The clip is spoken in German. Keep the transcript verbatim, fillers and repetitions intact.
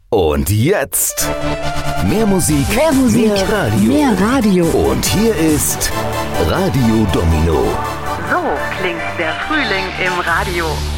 Und jetzt mehr Musik, mehr Musik, mehr Radio. Mehr Radio. Und hier ist Radio Domino. So klingt der Frühling im Radio.